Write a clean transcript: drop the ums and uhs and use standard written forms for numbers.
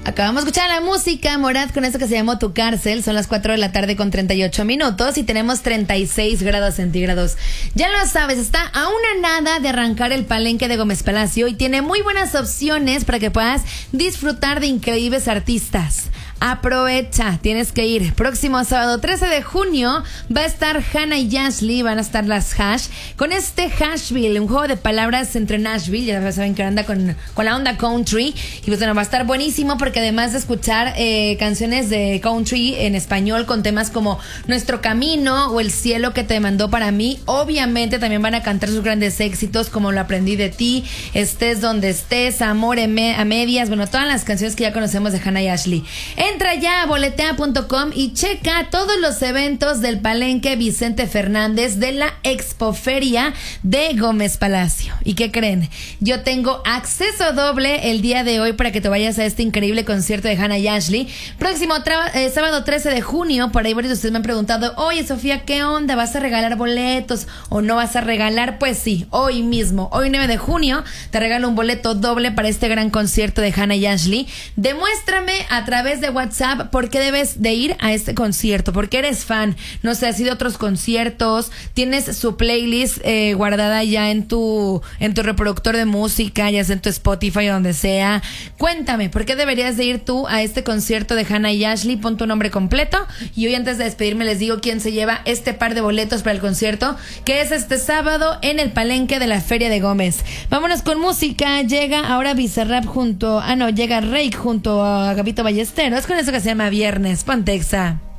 Acabamos de escuchar la música, Morat, con esto que se llamó Tu Cárcel. Son las 4 de la tarde con 38 minutos y tenemos 36 grados centígrados. Ya lo sabes, está a una nada de arrancar el Palenque de Gómez Palacio y tiene muy buenas opciones para que puedas disfrutar de increíbles artistas. Aprovecha, tienes que ir. Próximo sábado 13 de junio va a estar Hannah y Ashley, van a estar las Hash, con este Hashville, un juego de palabras entre Nashville, ya saben que anda con la onda country, y pues bueno, va a estar buenísimo porque además de escuchar canciones de country en español con temas como Nuestro Camino o El Cielo que te mandó para mí, obviamente también van a cantar sus grandes éxitos como Lo Aprendí de Ti, Estés Donde Estés, Amor a Medias, bueno, todas las canciones que ya conocemos de Hannah y Ashley. Entra ya a boletea.com y checa todos los eventos del Palenque Vicente Fernández de la Expoferia de Gómez Palacio. ¿Y qué creen? Yo tengo acceso doble el día de hoy para que te vayas a este increíble concierto de Hannah y Ashley. Próximo sábado 13 de junio, por ahí varios de ustedes me han preguntado, oye Sofía, ¿qué onda? ¿Vas a regalar boletos o no vas a regalar? Pues sí, hoy mismo, hoy 9 de junio, te regalo un boleto doble para este gran concierto de Hannah y Ashley. Demuéstrame a través de WhatsApp por qué debes de ir a este concierto, porque eres fan, no sé, has ido a otros conciertos, tienes su playlist guardada ya en tu reproductor de música, ya sea en tu Spotify o donde sea. Cuéntame, ¿por qué deberías de ir tú a este concierto de Hannah y Ashley? Pon tu nombre completo y hoy antes de despedirme les digo quién se lleva este par de boletos para el concierto, que es este sábado en el Palenque de la Feria de Gómez. Vámonos con música, llega ahora Bizarrap llega Rake junto a Gabito Ballesteros con eso que se llama Viernes. Ponte Exa.